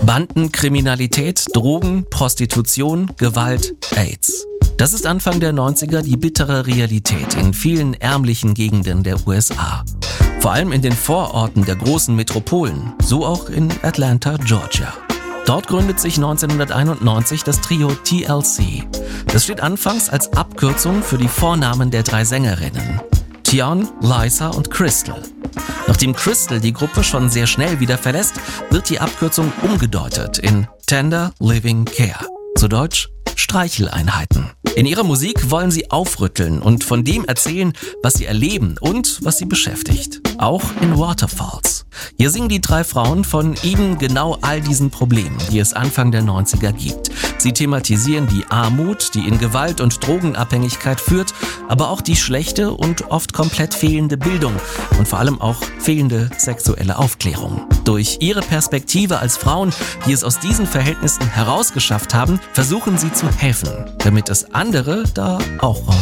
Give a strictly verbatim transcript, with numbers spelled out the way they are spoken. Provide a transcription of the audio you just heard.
Bandenkriminalität, Drogen, Prostitution, Gewalt, AIDS. Das ist Anfang der neunziger die bittere Realität in vielen ärmlichen Gegenden der U S A. Vor allem in den Vororten der großen Metropolen, so auch in Atlanta, Georgia. Dort gründet sich neunzehnhunderteinundneunzig das Trio T L C. Das steht anfangs als Abkürzung für die Vornamen der drei Sängerinnen: Tion, Liza und Crystal. Nachdem Crystal die Gruppe schon sehr schnell wieder verlässt, wird die Abkürzung umgedeutet in Tender Living Care, zu Deutsch Streicheleinheiten. In ihrer Musik wollen sie aufrütteln und von dem erzählen, was sie erleben und was sie beschäftigt. Auch in Waterfalls. Hier singen die drei Frauen von eben genau all diesen Problemen, die es Anfang der neunziger gibt. Sie thematisieren die Armut, die in Gewalt und Drogenabhängigkeit führt, aber auch die schlechte und oft komplett fehlende Bildung und vor allem auch fehlende sexuelle Aufklärung. Durch ihre Perspektive als Frauen, die es aus diesen Verhältnissen herausgeschafft haben, versuchen sie zu helfen, damit es andere da auch raus